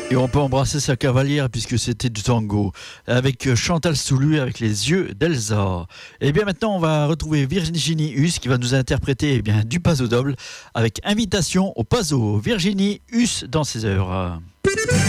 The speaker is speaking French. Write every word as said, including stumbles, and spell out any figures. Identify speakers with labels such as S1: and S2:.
S1: Et on peut embrasser sa cavalière puisque c'était du tango avec Chantal Soulu avec les yeux d'Elsa. Et bien maintenant on va retrouver Virginie Huss qui va nous interpréter eh bien, du paso doble avec invitation au paso. Virginie Huss dans ses heures.